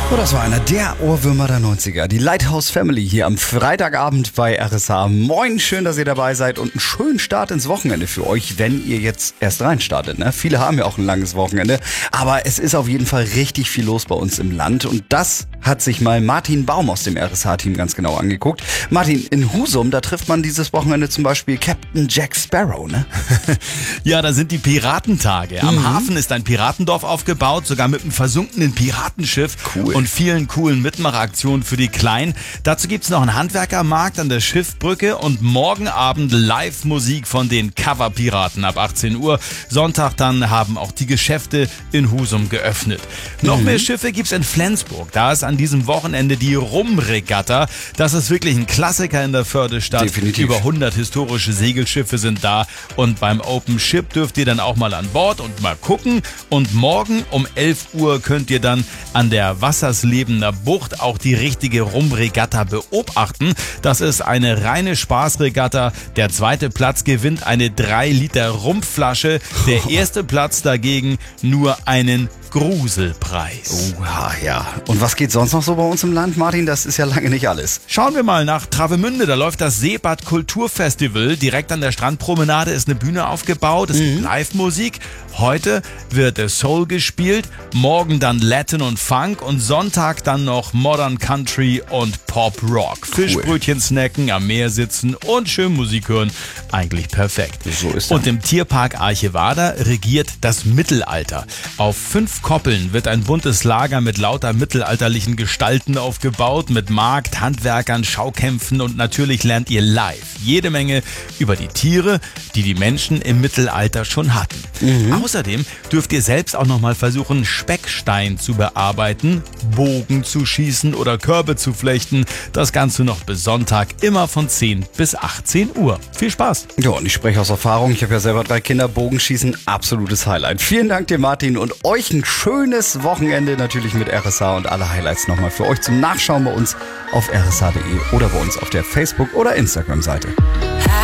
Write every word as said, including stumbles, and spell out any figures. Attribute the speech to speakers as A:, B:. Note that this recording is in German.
A: So, das war einer der Ohrwürmer der neunziger. Die Lighthouse Family hier am Freitagabend bei R S H. Moin, schön, dass ihr dabei seid und einen schönen Start ins Wochenende für euch, wenn ihr jetzt erst reinstartet. Ne? Viele haben ja auch ein langes Wochenende, aber es ist auf jeden Fall richtig viel los bei uns im Land und das hat sich mal Martin Baum aus dem R S H-Team ganz genau angeguckt. Martin, in Husum, da trifft man dieses Wochenende zum Beispiel Captain Jack Sparrow, ne?
B: Ja, da sind die Piratentage. Am mhm. Hafen ist ein Piratendorf aufgebaut, sogar mit einem versunkenen Piratenschiff.
A: Cool.
B: Und vielen coolen Mitmacheraktionen für die Kleinen. Dazu gibt's noch einen Handwerkermarkt an der Schiffbrücke und morgen Abend Live-Musik von den Cover-Piraten ab achtzehn Uhr. Sonntag dann haben auch die Geschäfte in Husum geöffnet. Mhm. Noch mehr Schiffe gibt's in Flensburg. Da ist an diesem Wochenende die Rumregatta. Das ist wirklich ein Klassiker in der Fördestadt.
A: Definitiv.
B: Über hundert historische Segelschiffe sind da und beim Open Ship dürft ihr dann auch mal an Bord und mal gucken. Und morgen um elf Uhr könnt ihr dann an der Wasserslebener Bucht auch die richtige Rumregatta beobachten. Das ist eine reine Spaßregatta. Der zweite Platz gewinnt eine drei Liter Rumpflasche. Der erste Platz dagegen nur einen Gruselpreis.
A: Oha, ja. Und was geht sonst noch so bei uns im Land, Martin? Das ist ja lange nicht alles.
B: Schauen wir mal nach Travemünde. Da läuft das Seebad Kulturfestival. Direkt an der Strandpromenade ist eine Bühne aufgebaut. Es mhm. gibt Live-Musik. Heute wird Soul gespielt. Morgen dann Latin und Funk. Und Sonntag dann noch Modern Country und Pop Rock. Cool. Fischbrötchen snacken, am Meer sitzen und schön Musik hören. Eigentlich perfekt.
A: So ist das.
B: Und im Tierpark Archevada regiert das Mittelalter. Auf fünf Koppeln wird ein buntes Lager mit lauter mittelalterlichen Gestalten aufgebaut, mit Markt, Handwerkern, Schaukämpfen und natürlich lernt ihr live jede Menge über die Tiere, die die Menschen im Mittelalter schon hatten. Mhm. Außerdem dürft ihr selbst auch nochmal versuchen, Speckstein zu bearbeiten, Bogen zu schießen oder Körbe zu flechten. Das Ganze noch bis Sonntag, immer von zehn bis achtzehn Uhr. Viel Spaß!
A: Ja, und ich spreche aus Erfahrung. Ich habe ja selber drei Kinder. Bogenschießen, absolutes Highlight. Vielen Dank dir, Martin, und euch ein schönes Wochenende natürlich mit R S H und alle Highlights nochmal für euch zum Nachschauen bei uns auf r s h punkt d e oder bei uns auf der Facebook- oder Instagram-Seite.